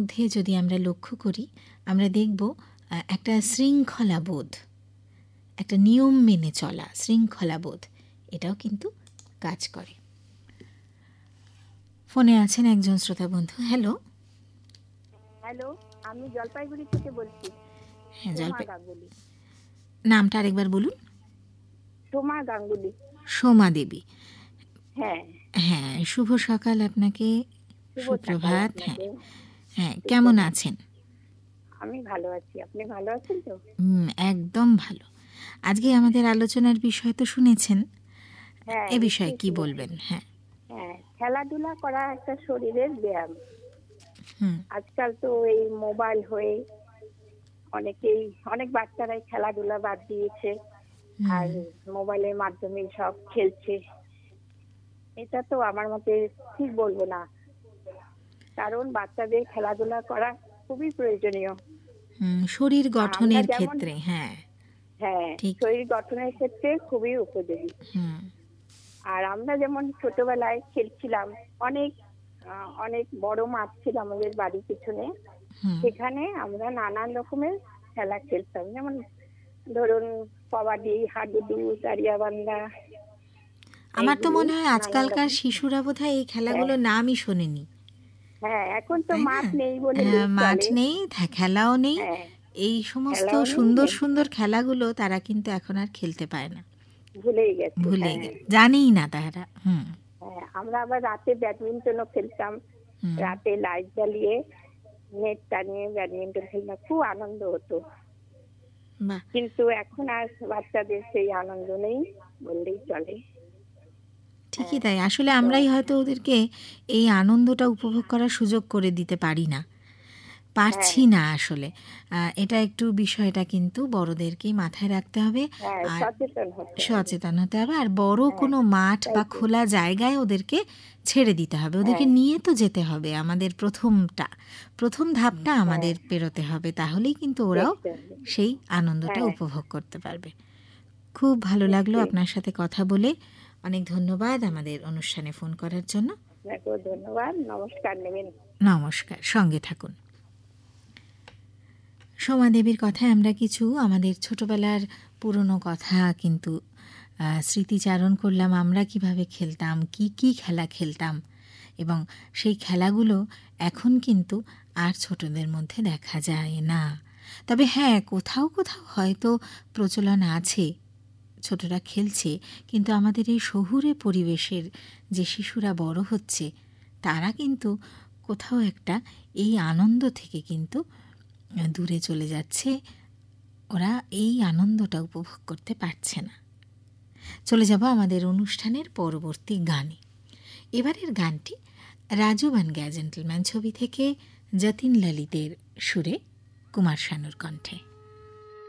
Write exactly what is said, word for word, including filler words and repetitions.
মধ্যে যদি আমরা লক্ষ্য করি, আমরা দেখব একটা শৃঙ্খলাবোধ, একটা নিয়ম মেনে চলা, শৃঙ্খলাবোধ, এটাও কিন্তু কাজ করে। ফোনে আছেন একজন শ্রোতা বন্ধু। হ্যালো। হ্যালো, আমি জলপাইগুড়ি থেকে বলছি। হ্যাঁ, জলপাই গাঙ্গুলি। নামটা আরেকবার বলুন। সোমা গাঙ্গুলি। সোমা দেবী। হ্যাঁ হ্যাঁ, শুভ সকাল আপনাকে। সুপ্রভাত। হ্যাঁ হ্যাঁ, কেমন আছেন? আমি ভালো আছি, আপনি ভালো আছেন তো? হুম, একদম ভালো। আজকে আমাদের আলোচনার বিষয় তো শুনেছেন, হ্যাঁ, এ বিষয়ে কি বলবেন? হ্যাঁ হ্যাঁ, খেলাধুলা করা একটা শরীরের ব্যায়াম। হুম আজকাল তো এই মোবাইল হয়ে অনেকেই, অনেক বাচ্চারাই খেলাধুলা বাদ দিয়েছে, আর মোবাইলের মাধ্যমে সব খেলছে। এটা তো আমার মতে ঠিক বলবো না, কারণ বাচ্চাদের খেলাধুলা করা খুবই প্রয়োজনীয় শরীর গঠনের ক্ষেত্রে। হ্যাঁ হ্যাঁ, শরীর গঠনের ক্ষেত্রে খুবই উপযোগী। আর আমরা যেমন ছোটবেলায় খেলছিলাম, অনেক অনেক বড় মাঠ ছিল আমাদের বাড়ির পিছনে, সেখানে আমরা নানান রকমের খেলা খেলতাম, যেমন ধরুন কবাডি, হাডুডু, দাড়িয়াবান্ধা। আমার তো মনে হয় আজকালকার শিশুরা বোধহয় এই খেলাগুলোর নামই শোনেনি। হ্যাঁ, এখন তো মাঠ নেই বলে, মাঠ নেই, খেলাও নেই, এই সমস্ত সুন্দর সুন্দর খেলাগুলো তারা কিন্তু এখন আর খেলতে পায় না, ভুলেই গেছে, ভুলে গেছে, জানেই না তারা। হুম হ্যাঁ, আমরা আবার রাতে ব্যাডমিন্টনও খেলতাম, রাতে লাইট জ্বালিয়ে নেট টানিয়ে ব্যাডমিন্টন খেলতাম, খুব আনন্দ হতো। কিন্তু এখন আর বাচ্চাদের সেই আনন্দ নেই বললেই চলে। ঠিকই তাই, আসলে আমরাই হয়তো ওদেরকে এই আনন্দটা উপভোগ করার সুযোগ করে দিতে পারি না, পারছি না আসলে। এটা একটু বিষয়টা কিন্তু বড়দেরকেই মাথায় রাখতে হবে, আর সচেতন হতে হবে, আর বড় কোনো মাঠ বা খোলা জায়গায় ওদেরকে ছেড়ে দিতে হবে, ওদেরকে নিয়ে তো যেতে হবে। আমাদের প্রথমটা প্রথম ধাপটা আমাদের পেরোতে হবে, তাহলেই কিন্তু ওরাও সেই আনন্দটা উপভোগ করতে পারবে। খুব ভালো লাগলো আপনার সাথে কথা বলে, অনেক ধন্যবাদ আমাদের অনুষ্ঠানে ফোন করার জন্য। ধন্যবাদ, নমস্কার। নেবেন নমস্কার, সঙ্গে থাকুন। সোমা দেবীর কথায় আমরা কিছু আমাদের ছোটবেলার পুরনো কথা কিন্তু স্মৃতিচারণ করলাম। আমরা কিভাবে খেলতাম, কি কি খেলা খেলতাম, এবং সেই খেলাগুলো এখন কিন্তু আর ছোটদের মধ্যে দেখা যায় না। তবে হ্যাঁ, কোথাও কোথাও হয়তো প্রচলন আছে, ছোটরা খেলছে, কিন্তু আমাদের এই শহুরে পরিবেশের যে শিশুরা বড় হচ্ছে, তারা কিন্তু কোথাও একটা এই আনন্দ থেকে কিন্তু দূরে চলে যাচ্ছে, ওরা এই আনন্দটা উপভোগ করতে পারছে না। চলে যাব আমাদের অনুষ্ঠানের পরবর্তী গানে। এবারের গানটি রাজু বান গয়া জেন্টলম্যান ছবি থেকে যতীন ললিতের সুরে, কুমার শানুর কণ্ঠে।